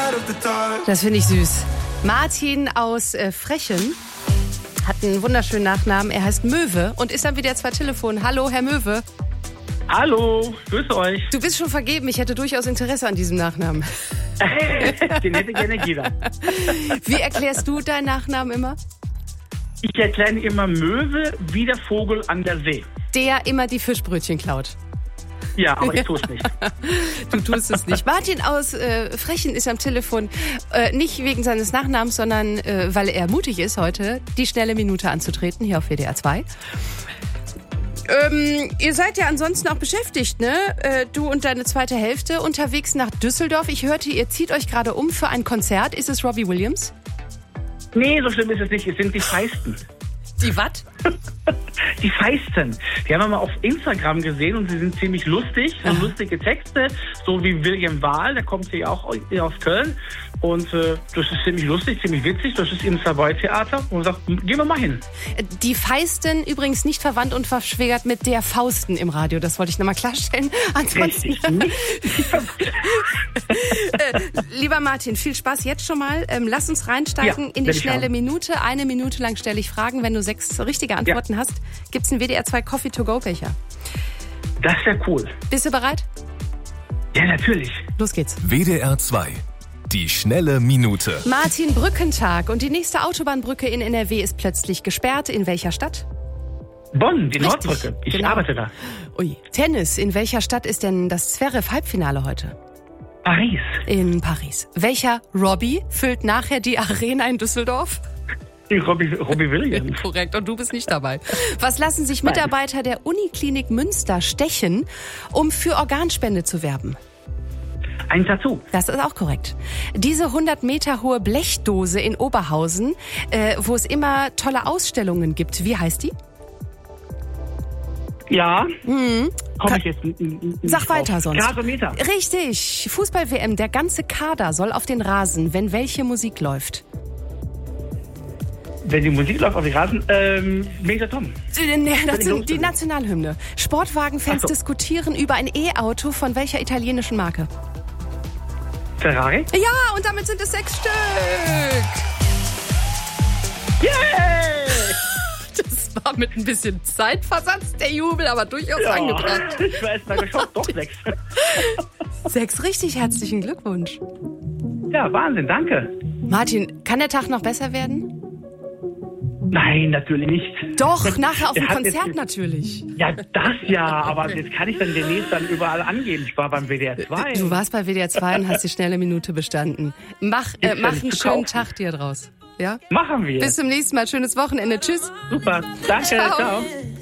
Das finde ich süß. Martin aus Frechen hat einen wunderschönen Nachnamen. Er heißt Möwe und ist am WDR 2 Telefon. Hallo, Herr Möwe. Hallo, grüße euch. Du bist schon vergeben. Ich hätte durchaus Interesse an diesem Nachnamen. Den hätte gerne jeder. Wie erklärst du deinen Nachnamen immer? Ich erkläre immer Möwe wie der Vogel an der See. Der immer die Fischbrötchen klaut. Ja, aber ich tue es nicht. Du tust es nicht. Martin aus Frechen ist am Telefon, nicht wegen seines Nachnamens, sondern weil er mutig ist, heute die schnelle Minute anzutreten, hier auf WDR 2. Ihr seid ja ansonsten auch beschäftigt, ne? Du und deine zweite Hälfte unterwegs nach Düsseldorf. Ich hörte, ihr zieht euch gerade um für ein Konzert. Ist es Robbie Williams? Nee, so schlimm ist es nicht. Es sind die Feisten. Die was? Die Feisten. Die haben wir mal auf Instagram gesehen und sie sind ziemlich lustig. So lustige Texte, so wie William Wahl, der kommt hier auch aus Köln. Und das ist ziemlich lustig, ziemlich witzig. Das ist im Savoy-Theater. Und sagt, gehen wir mal hin. Die Feisten übrigens nicht verwandt und verschwägert mit der Fausten im Radio. Das wollte ich nochmal klarstellen. Ansonsten. Lieber Martin, viel Spaß jetzt schon mal. Lass uns reinsteigen in die schnelle Minute. 1 Minute lang stelle ich Fragen. Wenn du 6 richtige Antworten hast, gibt's einen WDR 2 Coffee-to-go-Becher. Das wäre cool. Bist du bereit? Ja, natürlich. Los geht's. WDR 2. Die schnelle Minute. Martin, Brückentag und die nächste Autobahnbrücke in NRW ist plötzlich gesperrt. In welcher Stadt? Bonn, die Richtig, Nordbrücke. Ich genau. arbeite da. Ui. Tennis. In welcher Stadt ist denn das Zverev-Halbfinale heute? Paris. In Paris. Welcher Robbie füllt nachher die Arena in Düsseldorf? Robbie Williams. Korrekt, und du bist nicht dabei. Was lassen sich Mitarbeiter der Uniklinik Münster stechen, um für Organspende zu werben? Ein Tattoo. Das ist auch korrekt. Diese 100 Meter hohe Blechdose in Oberhausen, wo es immer tolle Ausstellungen gibt, wie heißt die? Ja. Komme ich jetzt nicht Sag weiter drauf. sonst. Gasometer. Richtig. Fußball-WM, der ganze Kader soll auf den Rasen, wenn welche Musik läuft? Wenn die Musik läuft auf die Rasen, Major Tom. Die Nationalhymne. Sportwagenfans diskutieren über ein E-Auto von welcher italienischen Marke? Ferrari? Ja, und damit sind es 6 Stück. Yay! Das war mit ein bisschen Zeitversatz der Jubel, aber durchaus angebracht. Ich war erst mal geschockt, doch 6. 6 richtig, herzlichen Glückwunsch. Ja, Wahnsinn, danke. Martin, kann der Tag noch besser werden? Nein, natürlich nicht. Doch, nachher auf dem Konzert natürlich. Ja, das ja, aber das kann ich dann demnächst dann überall angeben. Ich war beim WDR 2. Du warst bei WDR 2 und hast die schnelle Minute bestanden. Mach einen schönen Tag dir draus. Ja? Machen wir. Bis zum nächsten Mal. Schönes Wochenende. Tschüss. Super. Danke. Ciao.